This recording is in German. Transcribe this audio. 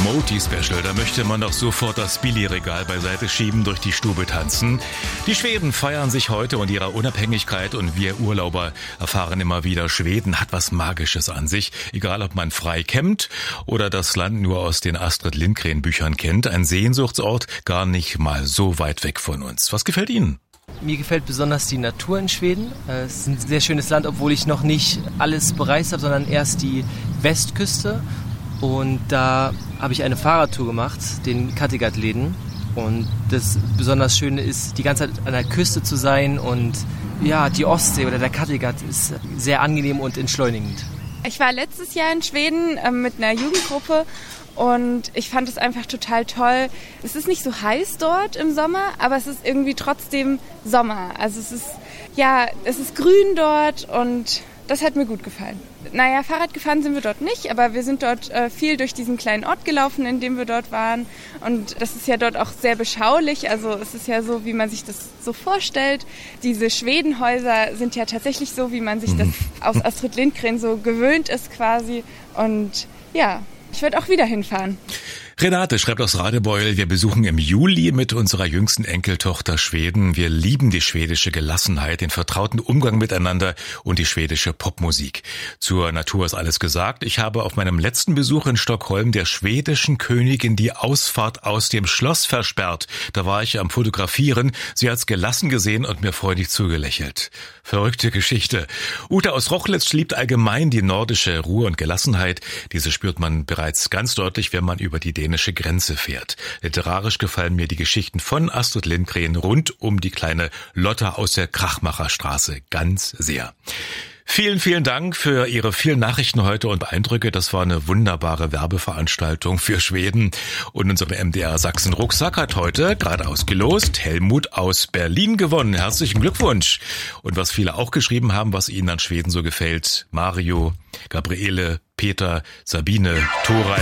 Moti-Special, da möchte man doch sofort das Billy-Regal beiseite schieben, durch die Stube tanzen. Die Schweden feiern sich heute und ihrer Unabhängigkeit und wir Urlauber erfahren immer wieder, Schweden hat was Magisches an sich. Egal, ob man frei campt oder das Land nur aus den Astrid Lindgren-Büchern kennt, ein Sehnsuchtsort gar nicht mal so weit weg von uns. Was gefällt Ihnen? Mir gefällt besonders die Natur in Schweden. Es ist ein sehr schönes Land, obwohl ich noch nicht alles bereist habe, sondern erst die Westküste. Und da habe ich eine Fahrradtour gemacht, den Kattegat-Läden. Und das besonders Schöne ist, die ganze Zeit an der Küste zu sein. Und ja, die Ostsee oder der Kattegat ist sehr angenehm und entschleunigend. Ich war letztes Jahr in Schweden mit einer Jugendgruppe und ich fand es einfach total toll. Es ist nicht so heiß dort im Sommer, aber es ist irgendwie trotzdem Sommer. Also es ist grün dort und das hat mir gut gefallen. Naja, Fahrrad gefahren sind wir dort nicht, aber wir sind dort viel durch diesen kleinen Ort gelaufen, in dem wir dort waren. Und das ist ja dort auch sehr beschaulich. Also es ist ja so, wie man sich das so vorstellt. Diese Schwedenhäuser sind ja tatsächlich so, wie man sich das aus Astrid Lindgren so gewöhnt ist quasi. Und ja, ich würde auch wieder hinfahren. Renate schreibt aus Radebeul, wir besuchen im Juli mit unserer jüngsten Enkeltochter Schweden. Wir lieben die schwedische Gelassenheit, den vertrauten Umgang miteinander und die schwedische Popmusik. Zur Natur ist alles gesagt. Ich habe auf meinem letzten Besuch in Stockholm der schwedischen Königin die Ausfahrt aus dem Schloss versperrt. Da war ich am Fotografieren. Sie hat's gelassen gesehen und mir freudig zugelächelt. Verrückte Geschichte. Ute aus Rochlitz liebt allgemein die nordische Ruhe und Gelassenheit. Diese spürt man bereits ganz deutlich, wenn man über die dänische Grenze fährt. Literarisch gefallen mir die Geschichten von Astrid Lindgren rund um die kleine Lotta aus der Krachmacherstraße ganz sehr. Vielen, vielen Dank für Ihre vielen Nachrichten heute und Eindrücke. Das war eine wunderbare Werbeveranstaltung für Schweden. Und unseren MDR Sachsen Rucksack hat heute gerade ausgelost Helmut aus Berlin gewonnen. Herzlichen Glückwunsch. Und was viele auch geschrieben haben, was Ihnen an Schweden so gefällt: Mario, Gabriele, Peter, Sabine, Thoralf.